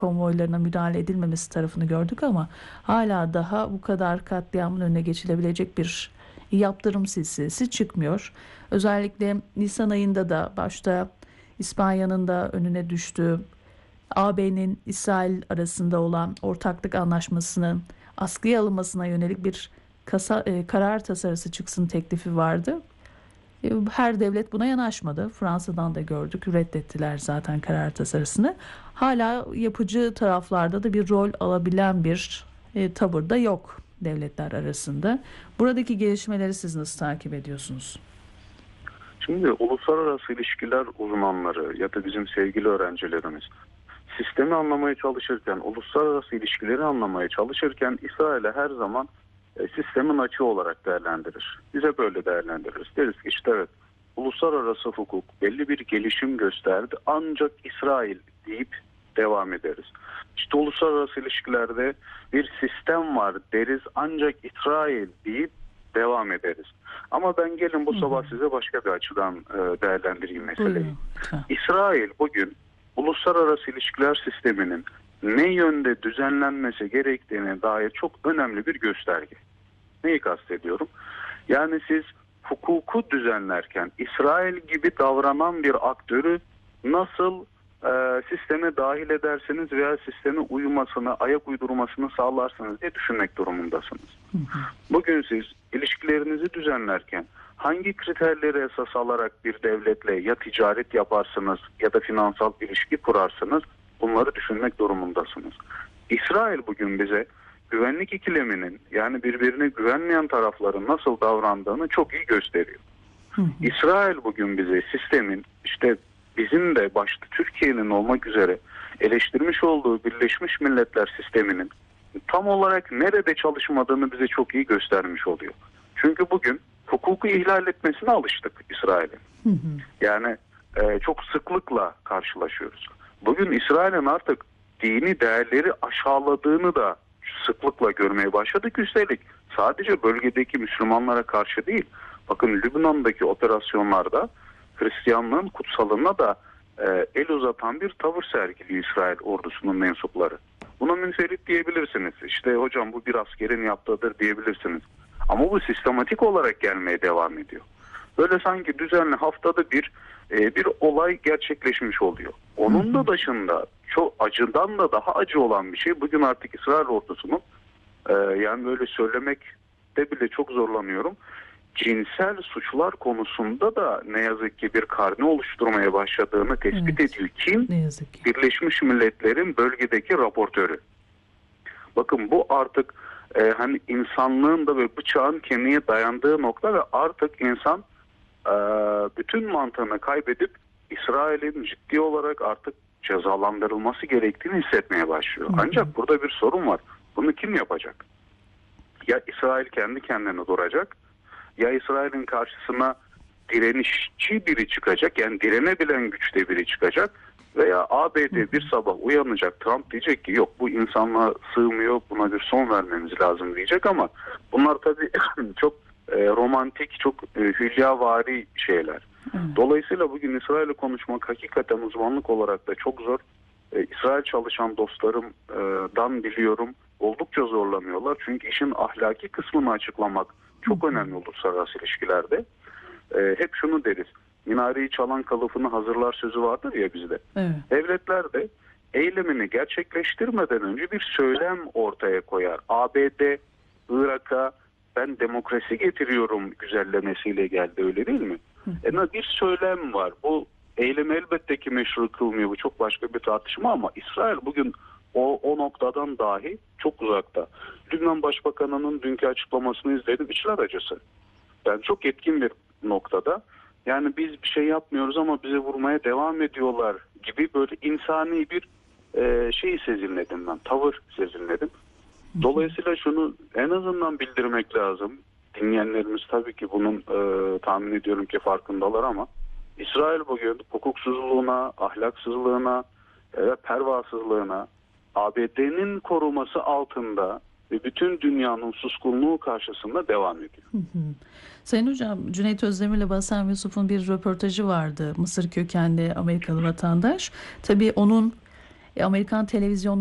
konvoylarına müdahale edilmemesi tarafını gördük ama hala daha bu kadar katliamın önüne geçilebilecek bir yaptırım silsilesi çıkmıyor. Özellikle Nisan ayında da başta İspanya'nın da önüne düştüğü AB'nin İsrail arasında olan ortaklık anlaşmasının askıya alınmasına yönelik bir karar tasarısı çıksın teklifi vardı. Her devlet buna yanaşmadı. Fransa'dan da gördük. Reddettiler zaten karar tasarısını. Hala yapıcı taraflarda da bir rol alabilen bir tavır da yok devletler arasında. Buradaki gelişmeleri siz nasıl takip ediyorsunuz? Şimdi uluslararası ilişkiler uzmanları ya da bizim sevgili öğrencilerimiz sistemi anlamaya çalışırken, uluslararası ilişkileri anlamaya çalışırken İsrail'e her zaman sistemin açığı olarak değerlendirir. Bize böyle değerlendiririz. Deriz ki işte evet, uluslararası hukuk belli bir gelişim gösterdi ancak İsrail deyip devam ederiz. İşte uluslararası ilişkilerde bir sistem var deriz ancak İsrail deyip devam ederiz. Ama ben gelin bu sabah size başka bir açıdan değerlendireyim meseleyi. İsrail bugün uluslararası ilişkiler sisteminin ne yönde düzenlenmesi gerektiğine dair çok önemli bir gösterge. Neyi kastediyorum? Yani siz hukuku düzenlerken İsrail gibi davranan bir aktörü nasıl sisteme dahil edersiniz veya sisteme uyumasını, ayak uydurmasını sağlarsınız diye düşünmek durumundasınız. Bugün siz ilişkilerinizi düzenlerken hangi kriterleri esas alarak bir devletle ya ticaret yaparsınız ya da finansal ilişki kurarsınız, bunları düşünmek durumundasınız. İsrail bugün bize güvenlik ikileminin, yani birbirine güvenmeyen tarafların nasıl davrandığını çok iyi gösteriyor. İsrail bugün bize sistemin, işte bizim de başta Türkiye'nin olmak üzere eleştirmiş olduğu Birleşmiş Milletler sisteminin tam olarak nerede çalışmadığını bize çok iyi göstermiş oluyor. Çünkü bugün hukuku ihlal etmesine alıştık İsrail'in. Yani çok sıklıkla karşılaşıyoruz. Bugün İsrail'in artık dini değerleri aşağıladığını da sıklıkla görmeye başladık. Üstelik sadece bölgedeki Müslümanlara karşı değil. Bakın Lübnan'daki operasyonlarda Hristiyanlığın kutsalına da el uzatan bir tavır sergiliyor İsrail ordusunun mensupları. Buna münferit diyebilirsiniz. İşte hocam bu bir askerin yaptığıdır diyebilirsiniz. Ama bu sistematik olarak gelmeye devam ediyor. Böyle sanki düzenli haftada bir olay gerçekleşmiş oluyor. Onun da dışında çok acıdan da daha acı olan bir şey. Bugün artık İsrail ordusunun yani böyle söylemekte bile çok zorlanıyorum. Cinsel suçlar konusunda da ne yazık ki bir karne oluşturmaya başladığını tespit ediyor. Kim? Ne yazık ki. Birleşmiş Milletler'in bölgedeki raportörü. Bakın bu artık hani insanlığın da ve bıçağın kemiğe dayandığı nokta ve artık insan bütün mantığını kaybedip İsrail'in ciddi olarak artık cezalandırılması gerektiğini hissetmeye başlıyor. Ancak burada bir sorun var. Bunu kim yapacak? Ya İsrail kendi kendine duracak, ya İsrail'in karşısına direnişçi biri çıkacak, yani direnebilen güçte biri çıkacak veya ABD bir sabah uyanacak, Trump diyecek ki yok bu insanlığa sığmıyor, buna bir son vermemiz lazım diyecek ama bunlar tabii çok romantik, çok hülyavari şeyler. Dolayısıyla bugün İsrail'i konuşmak hakikaten uzmanlık olarak da çok zor. İsrail çalışan dostlarımdan biliyorum oldukça zorlanıyorlar. Çünkü işin ahlaki kısmını açıklamak çok önemli uluslararası ilişkilerde. Hep şunu deriz. Minareyi çalan kılıfını hazırlar sözü vardır ya bizde. Evet. Devletler de eylemini gerçekleştirmeden önce bir söylem ortaya koyar. ABD, Irak'a ben demokrasi getiriyorum güzellemesiyle geldi, öyle değil mi? Bir söylem var. Bu eylemi elbette ki meşru kılmıyor. Bu çok başka bir tartışma ama İsrail bugün o noktadan dahi çok uzakta. Lübnan Başbakanı'nın dünkü açıklamasını izledim. İçler acısı. Yani çok etkin bir noktada. Yani biz bir şey yapmıyoruz ama bize vurmaya devam ediyorlar gibi böyle insani bir şey sezinledim ben. Tavır sezinledim. Dolayısıyla şunu en azından bildirmek lazım. Dinleyenlerimiz tabii ki bunun tahmin ediyorum ki farkındalar ama İsrail bugün hukuksuzluğuna, ahlaksızlığına ve pervasızlığına ABD'nin koruması altında ve bütün dünyanın suskunluğu karşısında devam ediyor. Sayın Hocam, Cüneyt Özdemir ile Bassem Yusuf'un bir röportajı vardı. Mısır kökenli Amerikalı vatandaş. Tabii onun Amerikan televizyonları